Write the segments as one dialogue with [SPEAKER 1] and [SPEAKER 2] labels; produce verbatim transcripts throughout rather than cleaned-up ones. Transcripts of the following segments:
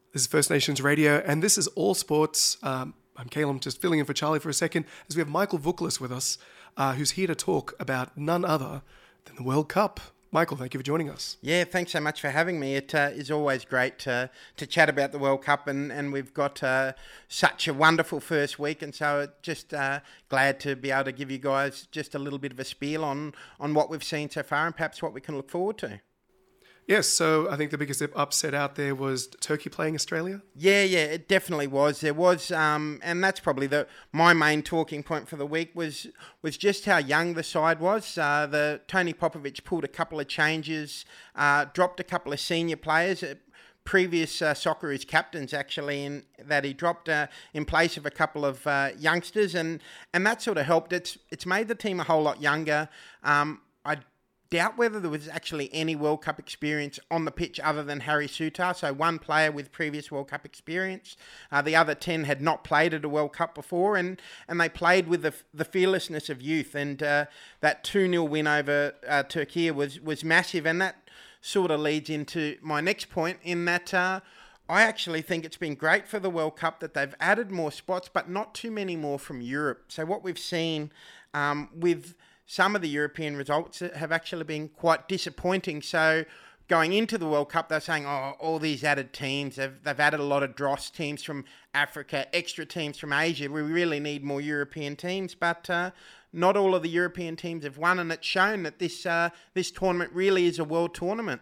[SPEAKER 1] This is First Nations Radio, and this is All Sports. Um, I'm Caleb, just filling in for Charlie for a second, as we have Michael Vuklis with us, uh, who's here to talk about none other than the World Cup. Michael, thank you for joining us.
[SPEAKER 2] Yeah, thanks so much for having me. It uh, is always great to, to chat about the World Cup, and, and we've got uh, such a wonderful first week, and so just uh, glad to be able to give you guys just a little bit of a spiel on, on what we've seen so far and perhaps what we can look forward to.
[SPEAKER 1] Yes, so I think the biggest upset out there was Turkey playing Australia.
[SPEAKER 2] Yeah, yeah, it definitely was. There was, um, and that's probably the my main talking point for the week was was just how young the side was. Uh, the Tony Popovic pulled a couple of changes, uh, dropped a couple of senior players. Uh, previous uh, Socceroos captains actually in that he dropped uh, in place of a couple of uh, youngsters, and and that sort of helped. It's it's made the team a whole lot younger. Um, I. doubt whether there was actually any World Cup experience on the pitch other than Harry Souttar, so one player with previous World Cup experience. Uh, the other ten had not played at a World Cup before, and, and they played with the, the fearlessness of youth, and uh, that two nil win over uh, Turkey was, was massive, and that sort of leads into my next point in that uh, I actually think it's been great for the World Cup that they've added more spots, but not too many more from Europe. So what we've seen um, with some of the European results have actually been quite disappointing. So going into the World Cup, they're saying, oh, all these added teams, they've, they've added a lot of dross teams from Africa, extra teams from Asia. We really need more European teams, but uh, not all of the European teams have won, and it's shown that this uh, this tournament really is a world tournament.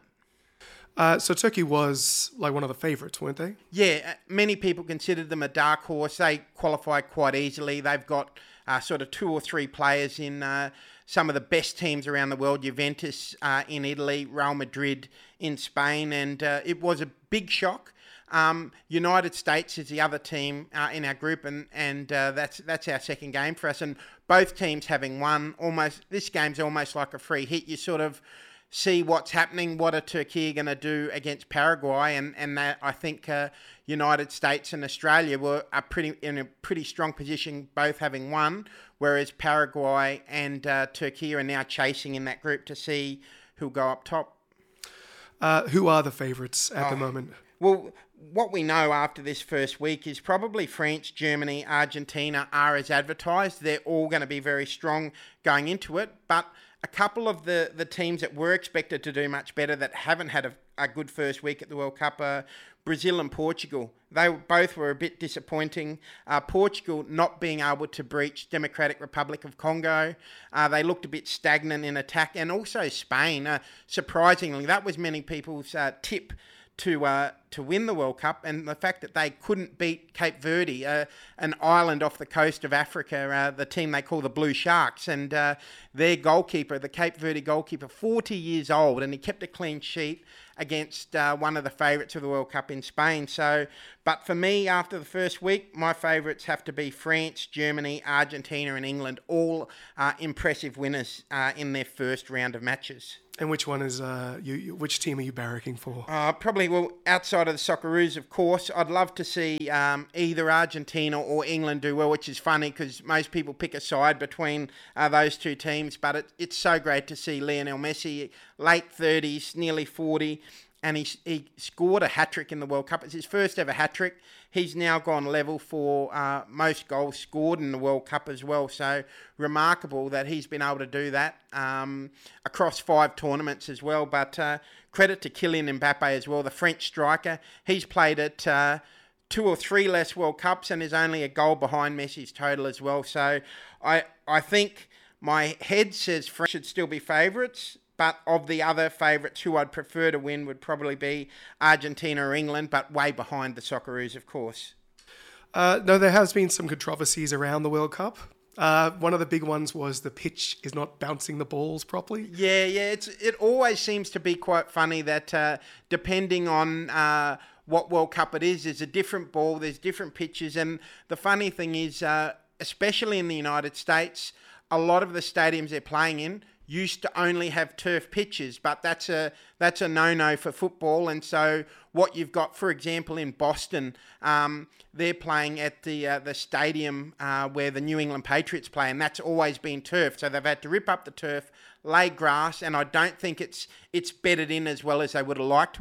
[SPEAKER 1] Uh, so Turkey was like one of the favourites, weren't they?
[SPEAKER 2] Yeah, many people considered them a dark horse. They qualified quite easily. They've got uh, sort of two or three players in uh, some of the best teams around the world, Juventus uh, in Italy, Real Madrid in Spain, and uh, it was a big shock. Um, United States is the other team uh, in our group, and and uh, that's that's our second game for us. And both teams having won, almost this game's almost like a free hit. You sort of see what's happening, what are Turkey going to do against Paraguay, and and that I think uh, United States and Australia were are pretty in a pretty strong position, both having won, whereas Paraguay and uh, Turkey are now chasing in that group to see who'll go up top.
[SPEAKER 1] Uh, who are the favourites at
[SPEAKER 2] oh,
[SPEAKER 1] the moment?
[SPEAKER 2] Well, what we know after this first week is probably France, Germany, Argentina are as advertised. They're all going to be very strong going into it, but a couple of the, the teams that were expected to do much better that haven't had a, a good first week at the World Cup are Brazil and Portugal. They both were a bit disappointing. Uh, Portugal not being able to breach Democratic Republic of Congo. Uh, they looked a bit stagnant in attack. And also Spain, uh, surprisingly, that was many people's uh, tip to uh, to win the World Cup, and the fact that they couldn't beat Cape Verde, uh, an island off the coast of Africa, uh, the team they call the Blue Sharks, and uh, their goalkeeper, the Cape Verde goalkeeper, forty years old, and he kept a clean sheet against uh, one of the favourites of the World Cup in Spain. So, but for me, after the first week, my favourites have to be France, Germany, Argentina and England, all uh, impressive winners uh, in their first round of matches.
[SPEAKER 1] And which one is uh, you, you? Which team are you barracking for?
[SPEAKER 2] Uh, probably, well, outside of the Socceroos, of course, I'd love to see um, either Argentina or England do well, which is funny because most people pick a side between uh, those two teams. But it, it's so great to see Lionel Messi, late thirties, nearly forty, and he he scored a hat-trick in the World Cup. It's his first ever hat-trick. He's now gone level for uh, most goals scored in the World Cup as well. So remarkable that he's been able to do that um, across five tournaments as well. But uh, credit to Kylian Mbappe as well, the French striker. He's played at uh, two or three less World Cups and is only a goal behind Messi's total as well. So I I think my head says France should still be favourites. But of the other favourites who I'd prefer to win would probably be Argentina or England, but way behind the Socceroos, of course.
[SPEAKER 1] Uh, no, there has been some controversies around the World Cup. Uh, one of the big ones was the pitch is not bouncing the balls properly.
[SPEAKER 2] Yeah, yeah. It's it always seems to be quite funny that uh, depending on uh, what World Cup it is, there's a different ball, there's different pitches. And the funny thing is, uh, especially in the United States, a lot of the stadiums they're playing in used to only have turf pitches, but that's a that's a no-no for football. And so what you've got, for example, in Boston, um, they're playing at the uh, the stadium uh, where the New England Patriots play, and that's always been turf. So they've had to rip up the turf, lay grass, and I don't think it's it's bedded in as well as they would have liked to have.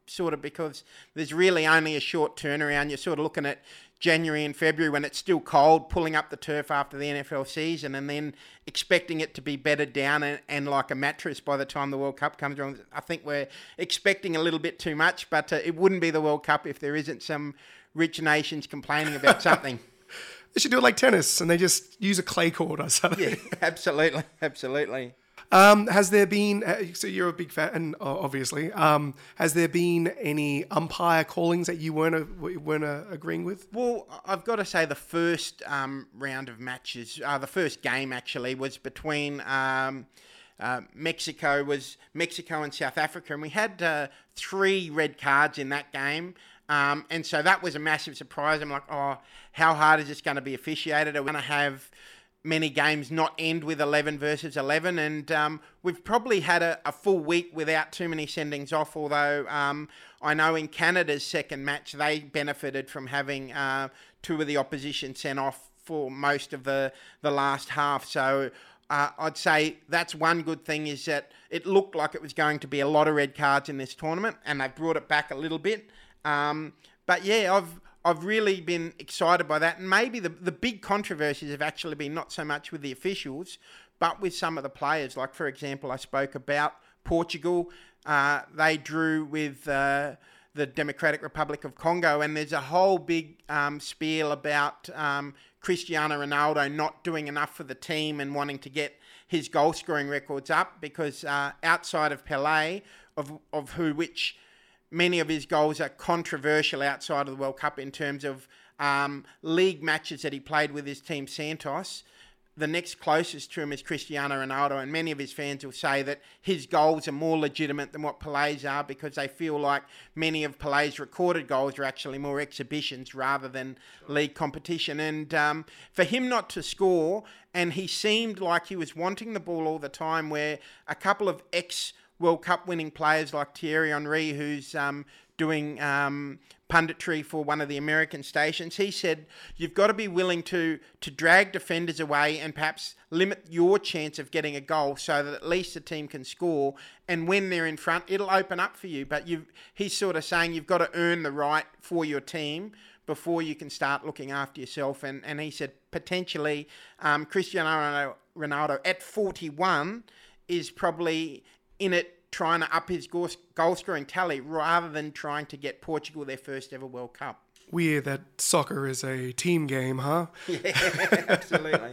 [SPEAKER 2] sort of because there's really only a short turnaround. You're sort of looking at January and February when it's still cold, pulling up the turf after the N F L season and then expecting it to be bedded down and, and like a mattress by the time the World Cup comes around. I think we're expecting a little bit too much, but uh, it wouldn't be the World Cup if there isn't some rich nations complaining about something.
[SPEAKER 1] They should do it like tennis and they just use a clay court or something.
[SPEAKER 2] Yeah, absolutely, absolutely.
[SPEAKER 1] Um, has there been, uh, so you're a big fan, and uh, obviously, um, has there been any umpire callings that you weren't, uh, weren't uh, agreeing with?
[SPEAKER 2] Well, I've got to say the first um, round of matches, uh, the first game actually, was between um, uh, Mexico, was Mexico and South Africa, and we had uh, three red cards in that game. Um, and so that was a massive surprise. I'm like, oh, how hard is this going to be officiated? Are we going to have many games not end with eleven versus eleven, and um, we've probably had a, a full week without too many sendings off, although um, I know in Canada's second match they benefited from having uh, two of the opposition sent off for most of the, the last half. So uh, I'd say that's one good thing, is that it looked like it was going to be a lot of red cards in this tournament, and they've brought it back a little bit. Um, but yeah, I've I've really been excited by that. And maybe the, the big controversies have actually been not so much with the officials, but with some of the players. Like, for example, I spoke about Portugal. Uh, they drew with uh, the Democratic Republic of Congo, and there's a whole big um, spiel about um, Cristiano Ronaldo not doing enough for the team and wanting to get his goal-scoring records up, because uh, outside of Pelé, of, of who which... many of his goals are controversial outside of the World Cup in terms of um, league matches that he played with his team Santos. The next closest to him is Cristiano Ronaldo, and many of his fans will say that his goals are more legitimate than what Pelé's are, because they feel like many of Pelé's recorded goals are actually more exhibitions rather than league competition. And um, for him not to score, and he seemed like he was wanting the ball all the time, where a couple of ex World Cup winning players like Thierry Henry, who's um, doing um, punditry for one of the American stations, he said, you've got to be willing to to drag defenders away and perhaps limit your chance of getting a goal so that at least the team can score. And when they're in front, it'll open up for you. But you've, he's sort of saying you've got to earn the right for your team before you can start looking after yourself. And, and he said potentially um, Cristiano Ronaldo at forty-one is probably in it trying to up his goal-scoring tally rather than trying to get Portugal their first ever World Cup.
[SPEAKER 1] Weird that soccer is a team game, huh?
[SPEAKER 2] Yeah, absolutely.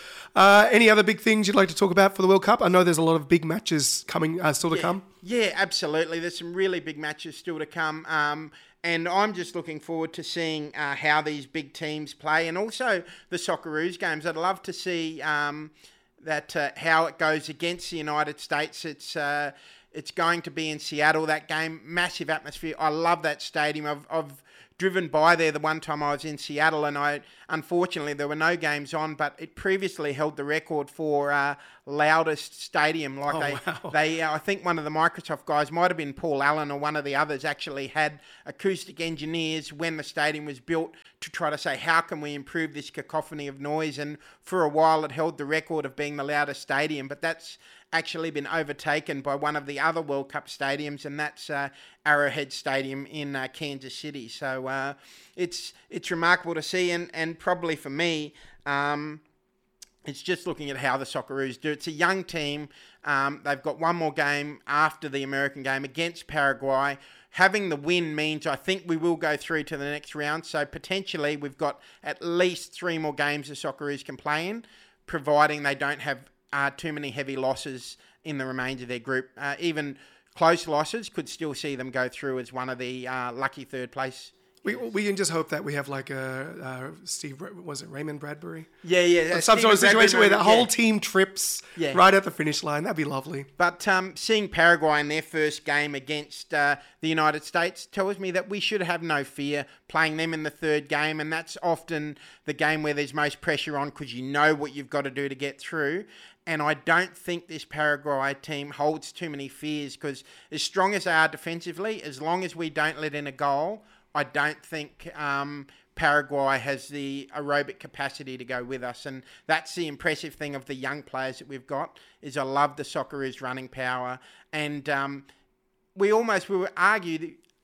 [SPEAKER 1] uh, any other big things you'd like to talk about for the World Cup? I know there's a lot of big matches coming, uh, still to
[SPEAKER 2] yeah.
[SPEAKER 1] come.
[SPEAKER 2] Yeah, absolutely. There's some really big matches still to come. Um, and I'm just looking forward to seeing uh, how these big teams play, and also the Socceroos games. I'd love to see... Um, that uh, how it goes against the United States. It's uh, it's going to be in Seattle, that game. Massive atmosphere. I love that stadium. I've, I've driven by there the one time I was in Seattle, and I unfortunately there were no games on, but it previously held the record for uh, loudest stadium. Like
[SPEAKER 1] oh,
[SPEAKER 2] they,
[SPEAKER 1] wow.
[SPEAKER 2] they uh, I think one of the Microsoft guys, might have been Paul Allen or one of the others, actually had acoustic engineers when the stadium was built to try to say, how can we improve this cacophony of noise? And for a while it held the record of being the loudest stadium, but that's actually been overtaken by one of the other World Cup stadiums, and that's uh, Arrowhead Stadium in uh, Kansas City. So uh, it's it's remarkable to see, and, and probably for me, um, it's just looking at how the Socceroos do. It's a young team. Um, they've got one more game after the American game against Paraguay. Having the win means I think we will go through to the next round. So potentially we've got at least three more games the Socceroos can play in, providing they don't have uh, too many heavy losses in the remainder of their group. Uh, even close losses could still see them go through as one of the uh, lucky third place.
[SPEAKER 1] We we can just hope that we have like a, a Steve, was it Raymond Bradbury?
[SPEAKER 2] Yeah, yeah.
[SPEAKER 1] Some sort of situation where the whole
[SPEAKER 2] yeah.
[SPEAKER 1] team trips
[SPEAKER 2] yeah.
[SPEAKER 1] right at the finish line. That'd be lovely.
[SPEAKER 2] But um, seeing Paraguay in their first game against uh, the United States tells me that we should have no fear playing them in the third game, and that's often the game where there's most pressure on because you know what you've got to do to get through. And I don't think this Paraguay team holds too many fears, because as strong as they are defensively, as long as we don't let in a goal, I don't think um, Paraguay has the aerobic capacity to go with us. And that's the impressive thing of the young players that we've got, is I love the Socceroos running power. And um, we almost, we would argue that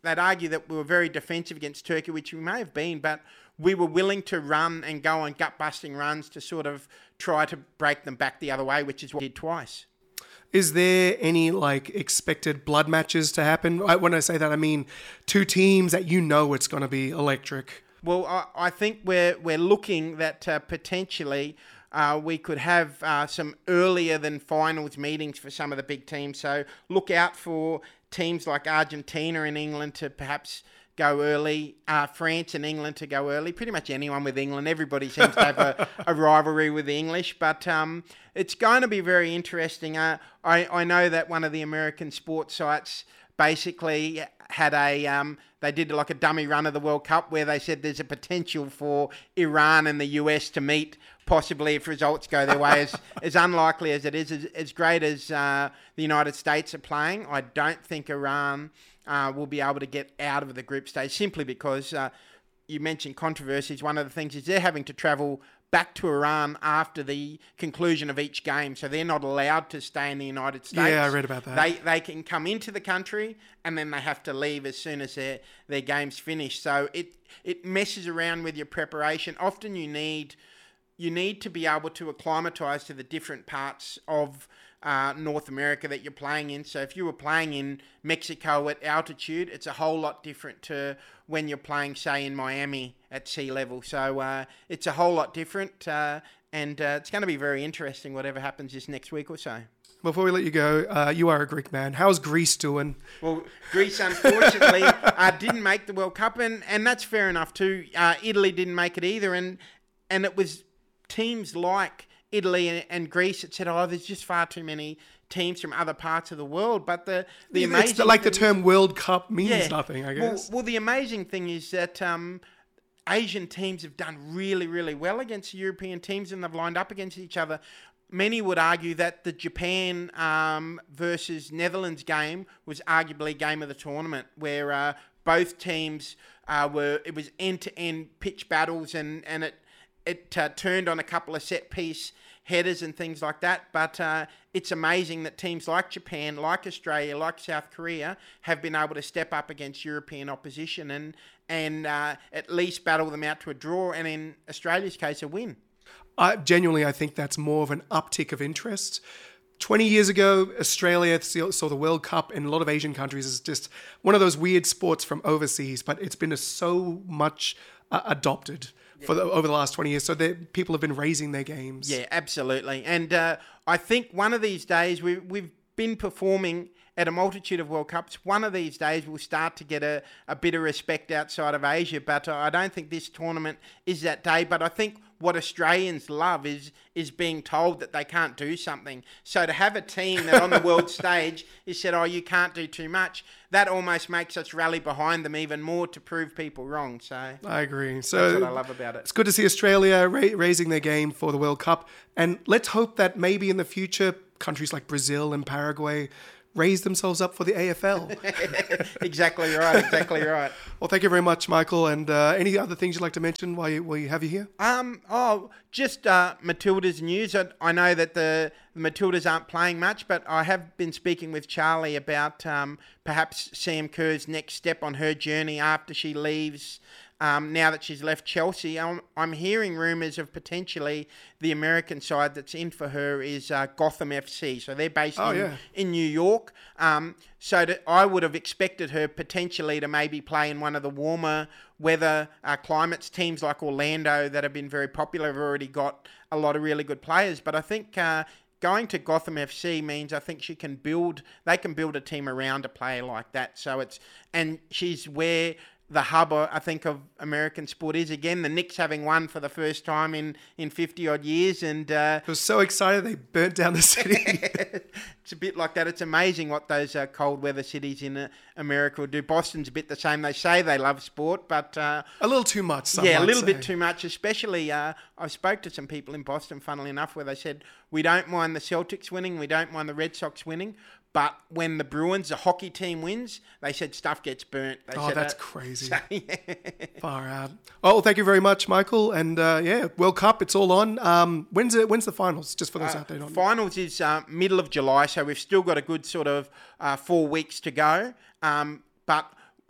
[SPEAKER 2] they'd argue that we were very defensive against Turkey, which we may have been, but we were willing to run and go on gut-busting runs to sort of try to break them back the other way, which is what we did twice.
[SPEAKER 1] Is there any like expected blood matches to happen? I, when I say that, I mean two teams that you know it's going to be electric.
[SPEAKER 2] Well, I, I think we're we're looking that uh, potentially uh, we could have uh, some earlier than finals meetings for some of the big teams. So look out for teams like Argentina and England to perhaps go early, uh, France and England to go early. Pretty much anyone with England. Everybody seems to have a, a rivalry with the English. But um, it's going to be very interesting. Uh, I, I know that one of the American sports sites basically had a... Um, they did like a dummy run of the World Cup where they said there's a potential for Iran and the U S to meet, possibly if results go their way, as, as unlikely as it is, as, as great as uh, the United States are playing. I don't think Iran uh, will be able to get out of the group stage simply because uh, you mentioned controversies. One of the things is they're having to travel back to Iran after the conclusion of each game, so they're not allowed to stay in the United States.
[SPEAKER 1] Yeah, I read about that.
[SPEAKER 2] They they can come into the country and then they have to leave as soon as their their game's finished. So it it messes around with your preparation. Often you need you need to be able to acclimatise to the different parts of uh, North America that you're playing in. So if you were playing in Mexico at altitude, it's a whole lot different to when you're playing, say, in Miami at sea level. So uh, it's a whole lot different, uh, and uh, it's going to be very interesting whatever happens this next week or so.
[SPEAKER 1] Before we let you go, uh, you are a Greek man. How's Greece doing?
[SPEAKER 2] Well, Greece, unfortunately, uh, didn't make the World Cup, and, and that's fair enough too. Uh, Italy didn't make it either, and and it was teams like Italy and, and Greece that said, oh, there's just far too many teams from other parts of the world. But the, the
[SPEAKER 1] it's
[SPEAKER 2] amazing
[SPEAKER 1] the, like the
[SPEAKER 2] thing
[SPEAKER 1] term World Cup means
[SPEAKER 2] yeah,
[SPEAKER 1] nothing, I
[SPEAKER 2] well,
[SPEAKER 1] guess.
[SPEAKER 2] well, the amazing thing is that um, Asian teams have done really, really well against European teams, and they've lined up against each other. Many would argue that the Japan um, versus Netherlands game was arguably game of the tournament, where uh, both teams uh, were, it was end-to-end pitch battles, and, and it, it uh, turned on a couple of set-piece headers and things like that. But uh, it's amazing that teams like Japan, like Australia, like South Korea have been able to step up against European opposition and, and uh, at least battle them out to a draw, and in Australia's case, a win.
[SPEAKER 1] I, genuinely, I think that's more of an uptick of interest. twenty years ago, Australia saw the World Cup in a lot of Asian countries as just one of those weird sports from overseas, but it's been so much uh, adopted yeah. for the, over the last twenty years. So people have been raising their games.
[SPEAKER 2] Yeah, absolutely. And uh, I think one of these days, we, we've been performing at a multitude of World Cups. One of these days we'll start to get a, a bit of respect outside of Asia, but uh, I don't think this tournament is that day. But I think what Australians love is is being told that they can't do something. So to have a team that on the world stage is said, oh, you can't do too much, that almost makes us rally behind them even more to prove people wrong. So
[SPEAKER 1] I agree. So
[SPEAKER 2] that's what I love about it.
[SPEAKER 1] It's good to see Australia ra- raising their game for the World Cup. And let's hope that maybe in the future, countries like Brazil and Paraguay raise themselves up for the A F L.
[SPEAKER 2] Exactly right, exactly right.
[SPEAKER 1] Well, thank you very much, Michael. And uh, any other things you'd like to mention while you, while you have you here?
[SPEAKER 2] Um, oh, just uh, Matilda's news. I, I know that the, the Matildas aren't playing much, but I have been speaking with Charlie about um, perhaps Sam Kerr's next step on her journey after she leaves. Um, now that she's left Chelsea, I'm, I'm hearing rumours of potentially the American side that's in for her is uh, Gotham F C. So they're based
[SPEAKER 1] oh,
[SPEAKER 2] in,
[SPEAKER 1] yeah.
[SPEAKER 2] in New York. Um, so that I would have expected her potentially to maybe play in one of the warmer weather uh, climates. Teams like Orlando that have been very popular have already got a lot of really good players. But I think uh, going to Gotham F C means I think she can build, they can build a team around a player like that. So it's, and she's where the hub, I think, of American sport is. Again, the Knicks having won for the first time in, in fifty-odd years. And uh,
[SPEAKER 1] I was so excited they burnt down the city.
[SPEAKER 2] It's a bit like that. It's amazing what those uh, cold weather cities in uh, America will do. Boston's a bit the same. They say they love sport, but... Uh,
[SPEAKER 1] a little too much, some
[SPEAKER 2] Yeah, a
[SPEAKER 1] might
[SPEAKER 2] little
[SPEAKER 1] say.
[SPEAKER 2] bit too much, especially... Uh, I spoke to some people in Boston, funnily enough, where they said, we don't mind the Celtics winning, we don't mind the Red Sox winning, but when the Bruins, the hockey team, wins, they said stuff gets burnt. They
[SPEAKER 1] oh,
[SPEAKER 2] said
[SPEAKER 1] that's
[SPEAKER 2] that.
[SPEAKER 1] crazy.
[SPEAKER 2] So, yeah.
[SPEAKER 1] Far out. Oh, well, thank you very much, Michael. And uh, yeah, World Cup, it's all on. Um, when's it? When's the finals? Just for those
[SPEAKER 2] Uh,
[SPEAKER 1] out there. Not
[SPEAKER 2] finals is uh, middle of July, so we've still got a good sort of uh, four weeks to go. Um, but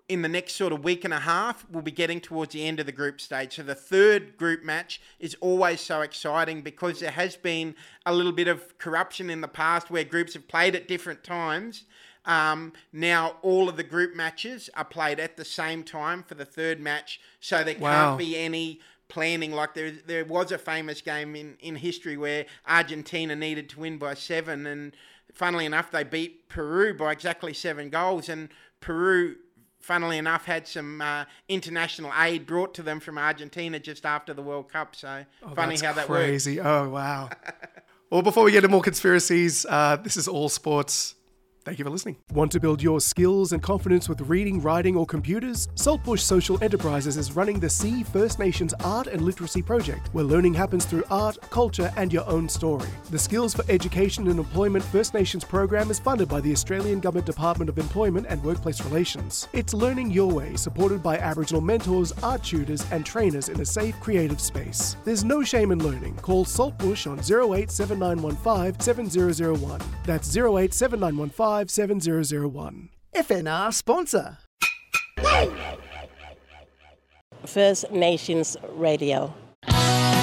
[SPEAKER 2] in the next sort of week and a half, we'll be getting towards the end of the group stage. So the third group match is always so exciting because there has been a little bit of corruption in the past where groups have played at different times. Um, now all of the group matches are played at the same time for the third match, so there
[SPEAKER 1] Wow.
[SPEAKER 2] can't be any planning. Like there there was a famous game in, in history where Argentina needed to win by seven, and funnily enough, they beat Peru by exactly seven goals, and Peru, funnily enough, had some uh, international aid brought to them from Argentina just after the World Cup. So
[SPEAKER 1] Oh,
[SPEAKER 2] funny
[SPEAKER 1] that's
[SPEAKER 2] how that
[SPEAKER 1] crazy.
[SPEAKER 2] works.
[SPEAKER 1] Oh, wow. Well, before we get into more conspiracies, uh, this is All Sports. Thank you for listening. Want to build your skills and confidence with reading, writing, or computers? Saltbush Social Enterprises is running the See First Nations Art and Literacy Project, where learning happens through art, culture, and your own story. The Skills for Education and Employment First Nations program is funded by the Australian Government Department of Employment and Workplace Relations. It's learning your way, supported by Aboriginal mentors, art tutors, and trainers in a safe, creative space. There's no shame in learning. Call Saltbush on zero eight seven nine one five seven zero zero one. That's zero eight seven nine one five seven zero zero one.
[SPEAKER 3] F N R sponsor.
[SPEAKER 4] First Nations Radio.